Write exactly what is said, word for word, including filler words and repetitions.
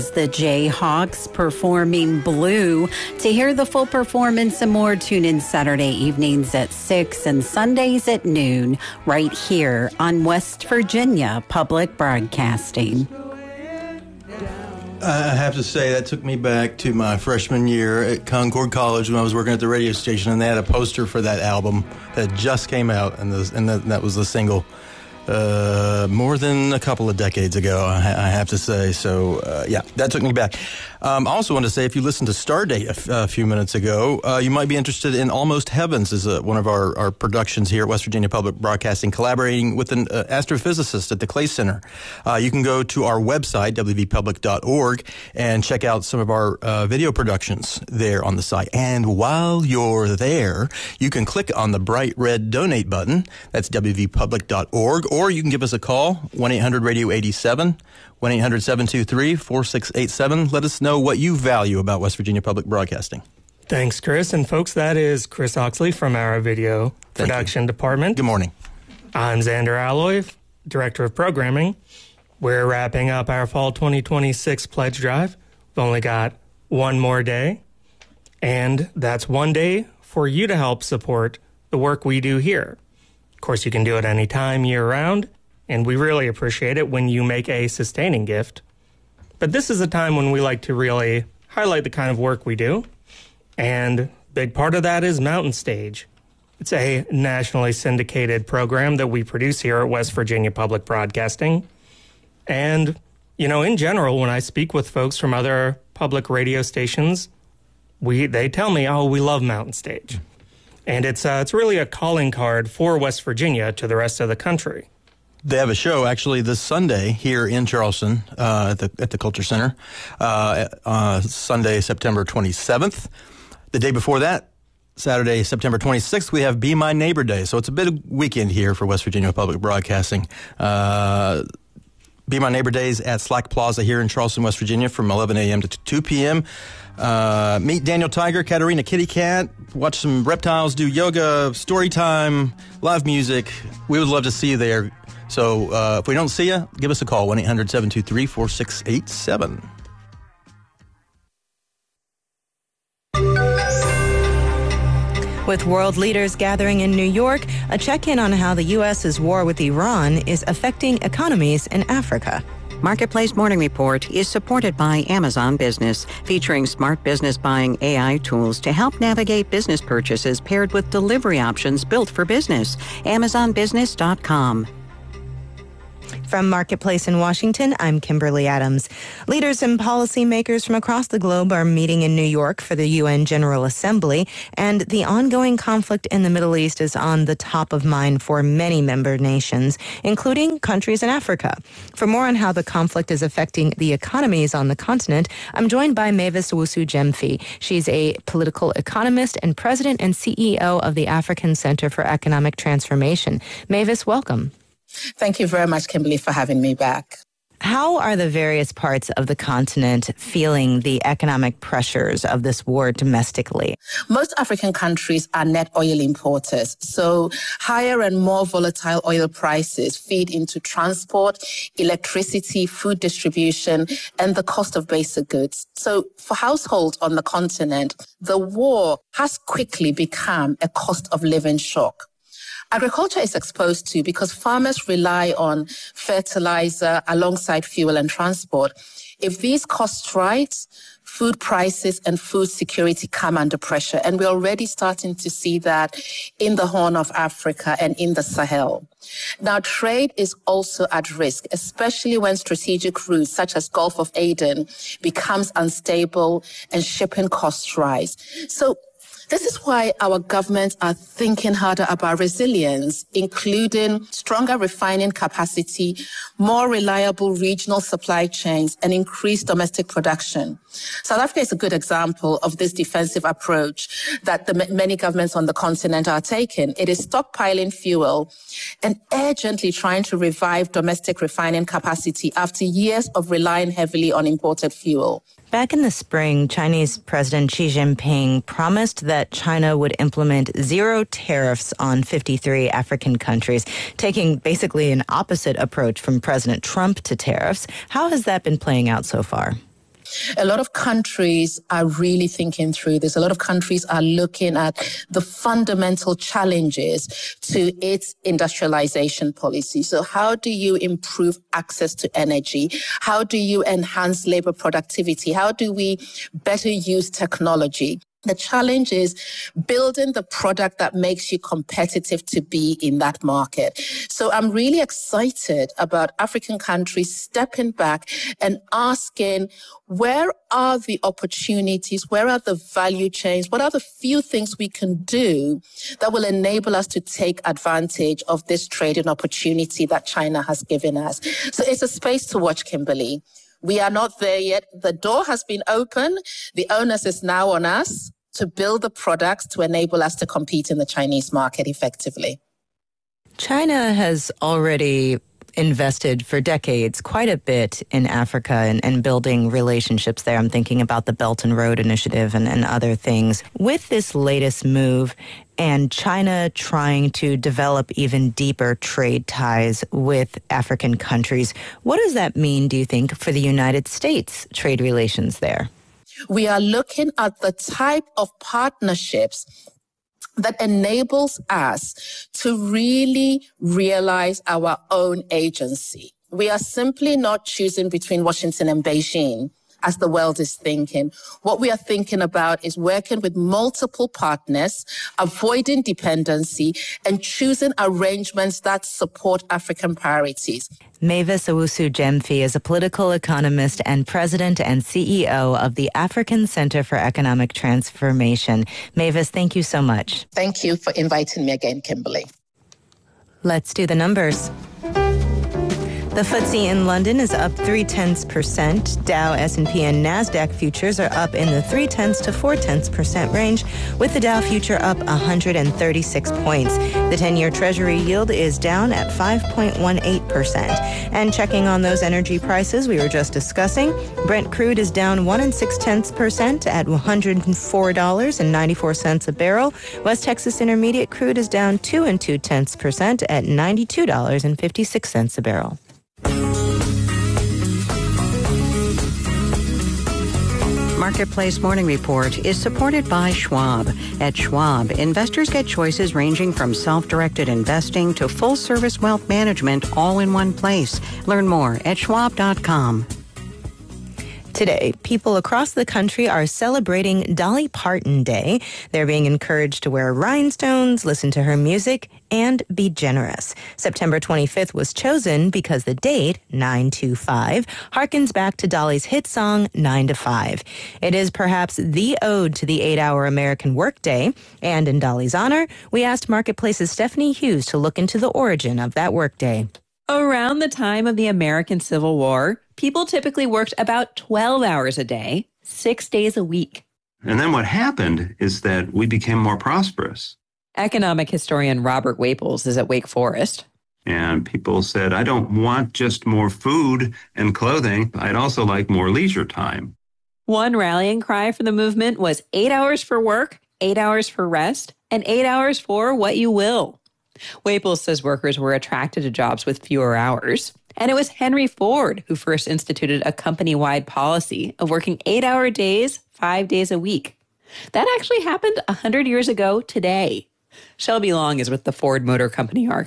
The Jayhawks performing Blue. To hear the full performance and more, tune in Saturday evenings at six and Sundays at noon right here on West Virginia Public Broadcasting. I have to say, that took me back to my freshman year at Concord College when I was working at the radio station, and they had a poster for that album that just came out, and, the, and the, that was the single. Uh, more than a couple of decades ago, I, I have to say. So, uh, yeah, that took me back. Um, I also want to say, if you listened to Stardate a, f- a few minutes ago, uh, you might be interested in Almost Heavens, is uh, one of our, our productions here at West Virginia Public Broadcasting, collaborating with an uh, astrophysicist at the Clay Center. Uh, you can go to our website, w v public dot org, and check out some of our uh, video productions there on the site. And while you're there, you can click on the bright red donate button. That's w v public dot org. Or you can give us a call, one eight hundred radio eighty-seven, one eight hundred seven two three four six eight seven. Let us know what you value about West Virginia Public Broadcasting. Thanks, Chris. And folks, that is Chris Oxley from our video Thank production you. department. Good morning. I'm Xander Alloy, Director of Programming. We're wrapping up our Fall twenty twenty-six pledge drive. We've only got one more day, and that's one day for you to help support the work we do here. Of course, you can do it anytime, year-round, and we really appreciate it when you make a sustaining gift. But this is a time when we like to really highlight the kind of work we do, and a big part of that is Mountain Stage. It's a nationally syndicated program that we produce here at West Virginia Public Broadcasting. And, you know, in general, when I speak with folks from other public radio stations, we they tell me, oh, we love Mountain Stage. And it's uh, it's really a calling card for West Virginia to the rest of the country. They have a show actually this Sunday here in Charleston uh, at the at the Culture Center. Uh, uh, Sunday, September twenty-seventh. The day before that, Saturday, September twenty-sixth, we have Be My Neighbor Day. So it's a big weekend here for West Virginia Public Broadcasting. Uh, Be My Neighbor Days at Slack Plaza here in Charleston, West Virginia from eleven a.m. to two p.m. Uh, meet Daniel Tiger, Katarina Kitty Cat, watch some reptiles, do yoga, story time, live music. We would love to see you there. So uh, if we don't see you, give us a call, one eight hundred seven two three four six eight seven. With world leaders gathering in New York, a check-in on how the U S's war with Iran is affecting economies in Africa. Marketplace Morning Report is supported by Amazon Business, featuring smart business buying A I tools to help navigate business purchases paired with delivery options built for business. amazon business dot com. From Marketplace in Washington, I'm Kimberly Adams. Leaders and policymakers from across the globe are meeting in New York for the U N General Assembly, and the ongoing conflict in the Middle East is on the top of mind for many member nations, including countries in Africa. For more on how the conflict is affecting the economies on the continent, I'm joined by Mavis Owusu-Gyamfi. She's a political economist and president and C E O of the African Center for Economic Transformation. Mavis, welcome. Thank you very much, Kimberly, for having me back. How are the various parts of the continent feeling the economic pressures of this war domestically? Most African countries are net oil importers, so higher and more volatile oil prices feed into transport, electricity, food distribution, and the cost of basic goods. So for households on the continent, the war has quickly become a cost of living shock. Agriculture is exposed to because farmers rely on fertilizer alongside fuel and transport. If these costs rise, food prices and food security come under pressure. And we're already starting to see that in the Horn of Africa and in the Sahel. Now, trade is also at risk, especially when strategic routes such as Gulf of Aden becomes unstable and shipping costs rise. So this is why our governments are thinking harder about resilience, including stronger refining capacity, more reliable regional supply chains, and increased domestic production. South Africa is a good example of this defensive approach that the m- many governments on the continent are taking. It is stockpiling fuel and urgently trying to revive domestic refining capacity after years of relying heavily on imported fuel. Back in the spring, Chinese President Xi Jinping promised that China would implement zero tariffs on fifty-three African countries, taking basically an opposite approach from President Trump to tariffs. How has that been playing out so far? A lot of countries are really thinking through this. A lot of countries are looking at the fundamental challenges to its industrialization policy. So how do you improve access to energy? How do you enhance labor productivity? How do we better use technology? The challenge is building the product that makes you competitive to be in that market. So I'm really excited about African countries stepping back and asking, where are the opportunities? Where are the value chains? What are the few things we can do that will enable us to take advantage of this trading opportunity that China has given us? So it's a space to watch, Kimberly. We are not there yet. The door has been opened. The onus is now on us to build the products to enable us to compete in the Chinese market effectively. China has already invested for decades quite a bit in Africa and, and building relationships there. I'm thinking about the Belt and Road Initiative and, and other things. With this latest move and China trying to develop even deeper trade ties with African countries, what does that mean, do you think, for the United States trade relations there? We are looking at the type of partnerships that enables us to really realize our own agency. We are simply not choosing between Washington and Beijing as the world is thinking. What we are thinking about is working with multiple partners, avoiding dependency, and choosing arrangements that support African priorities. Mavis Owusu-Gyamfi is a political economist and president and C E O of the African Center for Economic Transformation. Mavis, thank you so much. Thank you for inviting me again, Kimberly. Let's do the numbers. The F T S E in London is up three tenths percent. Dow, S and P, and NASDAQ futures are up in the three tenths to four tenths percent range, with the Dow future up one hundred thirty-six points. The ten-year Treasury yield is down at five point one eight percent. And checking on those energy prices we were just discussing, Brent crude is down one and six tenths percent at one hundred four dollars and ninety-four cents a barrel. West Texas Intermediate crude is down two and two tenths percent at ninety-two dollars and fifty-six cents a barrel. Marketplace Morning Report is supported by Schwab. At Schwab, investors get choices ranging from self-directed investing to full-service wealth management all in one place. Learn more at schwab dot com. Today, people across the country are celebrating Dolly Parton Day. They're being encouraged to wear rhinestones, listen to her music, and be generous. September twenty-fifth was chosen because the date, nine two five, harkens back to Dolly's hit song, nine to five. It is perhaps the ode to the eight-hour American workday, and in Dolly's honor, we asked Marketplace's Stephanie Hughes to look into the origin of that workday. Around the time of the American Civil War, people typically worked about twelve hours a day, six days a week. And then what happened is that we became more prosperous. Economic historian Robert Waples is at Wake Forest. And people said, I don't want just more food and clothing. I'd also like more leisure time. One rallying cry for the movement was eight hours for work, eight hours for rest, and eight hours for what you will. Waples says workers were attracted to jobs with fewer hours. And it was Henry Ford who first instituted a company-wide policy of working eight-hour days, five days a week. That actually happened one hundred years ago today. Shelby Long is with the Ford Motor Company archive.